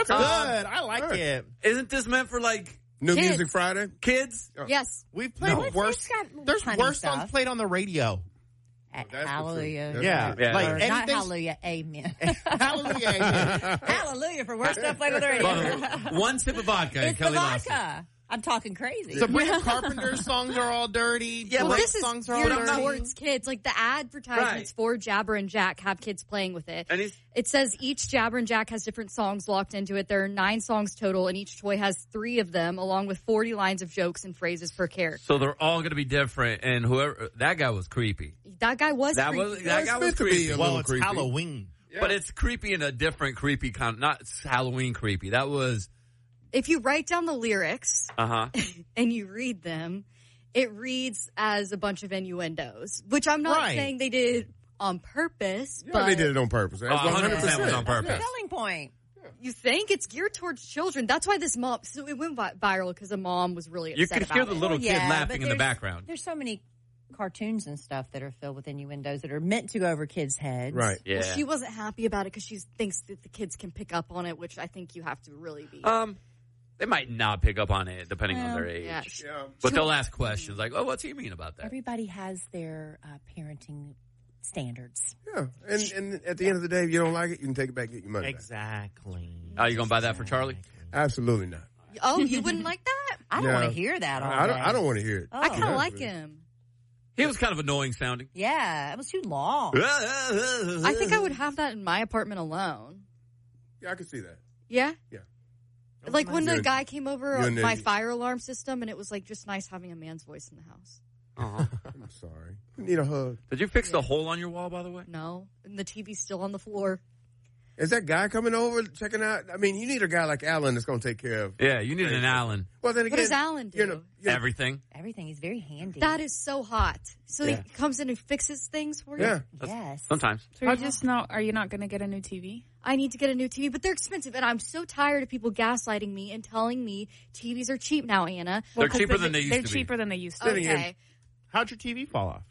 That's good. I like it. Isn't this meant for like New Kids. Music Friday? kids? Yes. We've played worse. There's funny worse stuff. songs played on the radio. That's the Hallelujah. truth. Yeah. Yeah. Like Or not anything. hallelujah, amen. Hallelujah. Amen. Hallelujah for worst stuff played on the radio. One sip of vodka and It's the Kelly lost it. vodka. I'm talking crazy. Sabrina Carpenter's songs are all dirty. Yeah, Drake's this is songs are all geared dirty. towards kids. Like the advertisements for Jabber and Jack have kids playing with it. And It says each Jabber and Jack has different songs locked into it. There are 9 songs total, and each toy has 3 of them, along with 40 lines of jokes and phrases per character. So they're all going to be different. And whoever that guy was creepy. That guy was That creepy. was that guy was meant to be creepy. a Well, little it's creepy. Halloween. But it's creepy in a different creepy kind. Not Halloween creepy. That was If you write down the lyrics uh-huh. and you read them, it reads as a bunch of innuendos, which I'm not Right. saying they did on purpose, Yeah, but they did it on purpose. That's 100% was on That's the purpose. selling point. you think it's geared towards children. That's why this mom, so it went viral because a mom was really You upset could about hear the it. little Well, kid yeah, laughing but in the there's- background. There's so many cartoons and stuff that are filled with innuendos that are meant to go over kids' heads. Right. Yeah. Well, she wasn't happy about it because she thinks that the kids can pick up on it, which I think you have to really be. They might not pick up on it depending on their age. Yeah. Yeah. But they'll ask questions like, "Oh, what's he mean about that?" Everybody has their parenting standards. Yeah. And at the end of the day, if you don't like it, you can take it back and get your money back. Exactly. Are you going to buy that for Charlie? Absolutely not. Oh, you wouldn't like that? I don't Yeah. want to hear that all I day. don't want to hear it. Oh. I kind of Yeah. like him. He was kind of annoying sounding. Yeah, it was too long. I think I would have that in my apartment alone. Yeah, I can see that. Yeah? Yeah. Like when the You're- guy came over you're my an- fire alarm system, and it was like just nice having a man's voice in the house. Uh-huh. I'm sorry. You need a hug. Did you fix the hole on your wall, by the way? No, and the TV's still on the floor. Is that guy coming over checking out? I mean, you need a guy like Alan that's going to take care of. Yeah, you need an Allen. Well, then again, What does Alan do? Everything. Everything is very handy. That is so hot. So Yeah. he comes in and fixes things for you? Yeah. Yes. Sometimes. So are you not going to get a new TV? I need to get a new TV, but they're expensive, and I'm so tired of people gaslighting me and telling me TVs are cheap now, Anna. They're cheaper than they used They're to be. cheaper than they used to. Okay. How'd your TV fall off?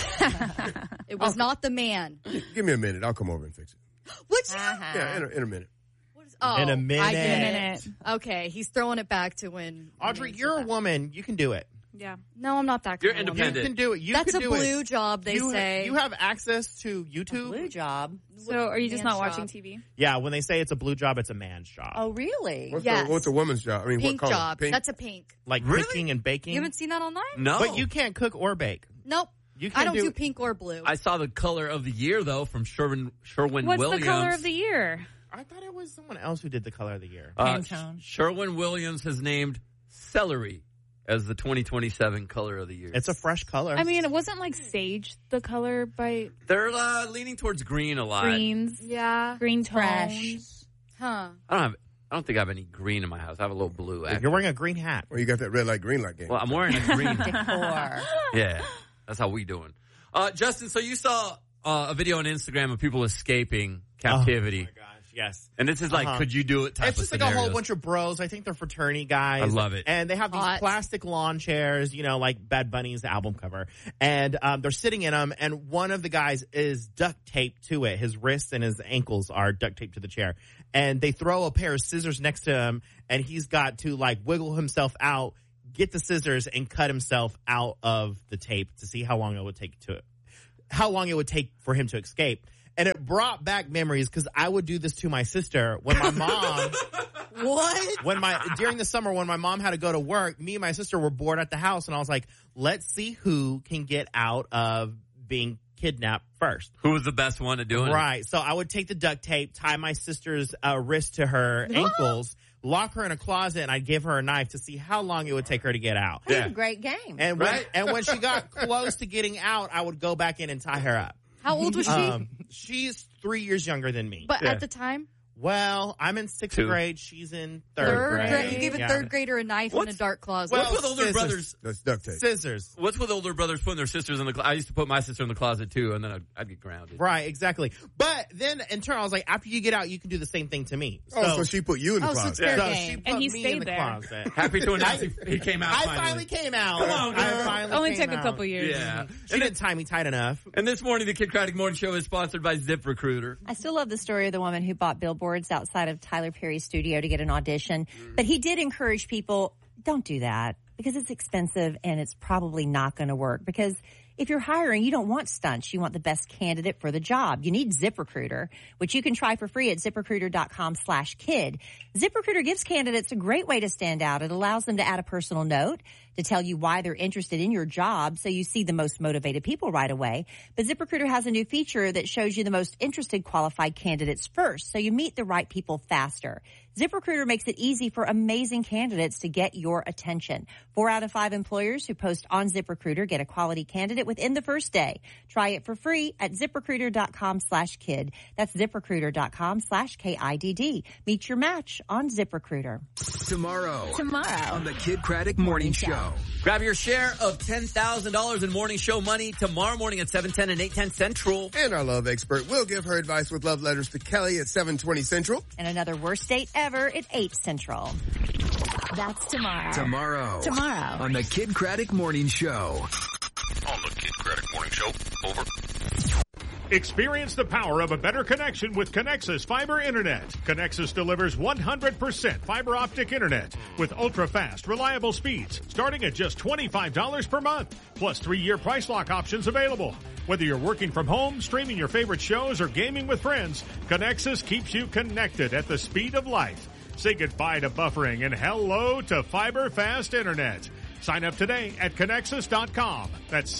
It was not the man. Give me a minute. I'll come over and fix it. What's Yeah, in a minute. In a minute. I get In a it. minute. Okay, he's throwing it back to when. Audrey, when you're a woman. You can do it. Yeah. No, I'm not that. You're kind of You woman. independent. can do it. You That's can a do blue it. job, they you, say. You have access to YouTube. Blue job. So are you just man's not watching job. TV? Yeah, when they say it's a blue job, it's a man's job. Oh, really? Yes. What's a woman's job? I mean, Pink what color? job. Pink? That's a pink. Like Really? cooking and baking. You haven't seen that online? No. But you can't cook or bake. Nope. You I can don't do pink or blue. I saw the color of the year, though, from Sherwin What's Williams. the color of the year? I thought it was someone else who did the color of the year. Pantone. Sherwin Williams has named celery as the 2027 color of the year. It's a fresh color. I mean, it wasn't like sage the color by They're leaning towards green a lot. greens, yeah. green Fresh. tones. Huh. I don't think I have any green in my house. I have a little blue. Actually. You're wearing a green hat. Well, you got that red light, green light game. Well, I'm wearing a green. Decor. Yeah, that's how we doing. Justin, so you saw a video on Instagram of people escaping captivity. Oh my gosh, yes. And this is like, could you do it type It's of just like a whole scenarios. bunch of bros. I think they're fraternity guys. I love it. And they have these Hot. plastic lawn chairs, you know, like Bad Bunny's album cover. And they're sitting in them, and one of the guys is duct taped to it. His wrists and his ankles are duct taped to the chair. And they throw a pair of scissors next to him, and he's got to, like, wiggle himself out, get the scissors, and cut himself out of the tape to see how long it would take for him to escape. And it brought back memories because I would do this to my sister when my mom, during the summer when my mom had to go to work, me and my sister were bored at the house, and I was like, let's see who can get out of being kidnapped first. Who was the best one at doing it? Right. So I would take the duct tape, tie my sister's wrist to her ankles, lock her in a closet, and I'd give her a knife to see how long it would take her to get out. That's a great game. And when she got close to getting out, I would go back in and tie her up. How old was she? She's 3 years younger than me. But at the time? Well, I'm in sixth grade. She's in third grade. You gave a third grader a knife in a dark closet. What's with older scissors. brothers? That's duct tape. Scissors. What's with older brothers putting their sisters in the closet? I used to put my sister in the closet, too, and then I'd get grounded. Right, exactly. But then, in turn, I was like, after you get out, you can do the same thing to me. So she put you in the so closet. it's fair So game. she put And he me stayed in the there. closet. Happy to announce he came out I finally. finally came out. Come on, girl. I finally Only came took a out. couple years. Yeah. She didn't tie me tight enough. And this morning, the Kid Craddock Morning Show is sponsored by ZipRecruiter. I still love the story of the woman who bought billboards boards outside of Tyler Perry's studio to get an audition. But he did encourage people, don't do that because it's expensive and it's probably not going to work. Because if you're hiring, you don't want stunts. You want the best candidate for the job. You need ZipRecruiter, which you can try for free at ZipRecruiter.com/kid. ZipRecruiter gives candidates a great way to stand out. It allows them to add a personal note to tell you why they're interested in your job, so you see the most motivated people right away. But ZipRecruiter has a new feature that shows you the most interested qualified candidates first, so you meet the right people faster. ZipRecruiter makes it easy for amazing candidates to get your attention. 4 out of 5 employers who post on ZipRecruiter get a quality candidate within the first day. Try it for free at ZipRecruiter.com/kid. That's ZipRecruiter.com/KIDD. Meet your match on ZipRecruiter. Tomorrow on the Kid Craddock Morning Show. Grab your share of $10,000 in morning show money tomorrow morning at 7:10 and 8:10 Central. And our love expert will give her advice with love letters to Kelly at 7:20 Central. And another worst date ever at 8 Central. That's tomorrow. Tomorrow on the Kid Craddock Morning Show. On the Kid Craddock Morning Show. Over. Experience the power of a better connection with Connexus Fiber Internet. Connexus delivers 100% fiber optic internet with ultra-fast, reliable speeds starting at just $25 per month, plus 3-year price lock options available. Whether you're working from home, streaming your favorite shows, or gaming with friends, Connexus keeps you connected at the speed of light. Say goodbye to buffering and hello to fiber fast internet. Sign up today at Connexus.com. That's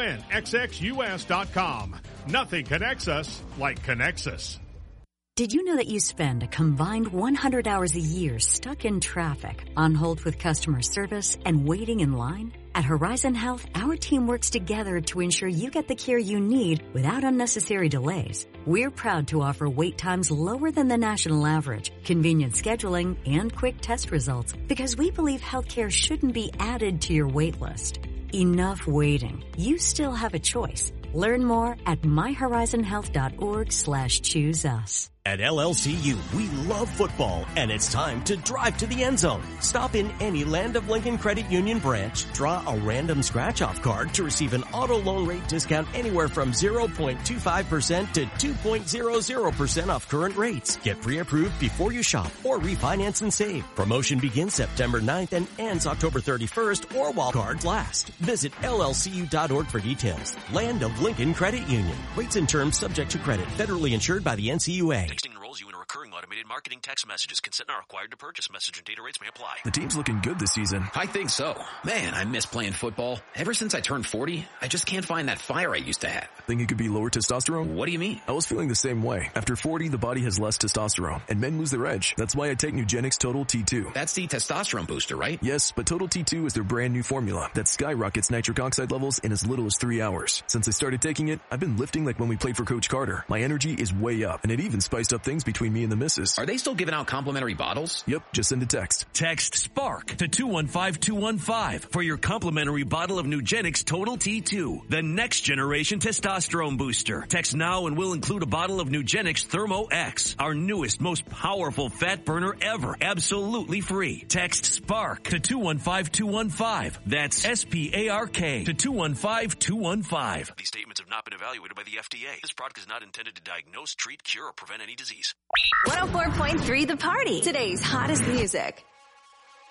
CONXXUS.com. Nothing connects us like Connexus. Did you know that you spend a combined 100 hours a year stuck in traffic, on hold with customer service, and waiting in line? At Horizon Health, our team works together to ensure you get the care you need without unnecessary delays. We're proud to offer wait times lower than the national average, convenient scheduling, and quick test results because we believe healthcare shouldn't be added to your wait list. Enough waiting. You still have a choice. Learn more at myhorizonhealth.org/choose us. At LLCU, we love football, and it's time to drive to the end zone. Stop in any Land of Lincoln Credit Union branch, draw a random scratch-off card to receive an auto loan rate discount anywhere from 0.25% to 2.00% off current rates. Get pre-approved before you shop or refinance and save. Promotion begins September 9th and ends October 31st or while cards last. Visit llcu.org for details. Land of Lincoln Credit Union. Rates and terms subject to credit. Federally insured by the NCUA. Texting enrolls you in a recurring automated marketing text messages. Consent not required to purchase. Message and data rates may apply. The team's looking good this season. I think so. Man, I miss playing football. Ever since I turned 40, I just can't find that fire I used to have. Think it could be lower testosterone? What do you mean? I was feeling the same way. After 40, the body has less testosterone, and men lose their edge. That's why I take Nugenix Total T2. That's the testosterone booster, right? Yes, but Total T2 is their brand new formula that skyrockets nitric oxide levels in as little as 3 hours. Since I started taking it, I've been lifting like when we played for Coach Carter. My energy is way up, and it even spiced up things between me and the missus. Are they still giving out complimentary bottles? Yep, just send a text. Text SPARK to 215215 for your complimentary bottle of Nugenix Total T2, the next generation testosterone booster. Text now and we'll include a bottle of Nugenix Thermo X, our newest, most powerful fat burner ever, absolutely free. Text SPARK to 215215. That's SPARK to 215215. These statements have not been evaluated by the FDA. This product is not intended to diagnose, treat, cure, or prevent any disease. 104.3 The Party. Today's hottest music.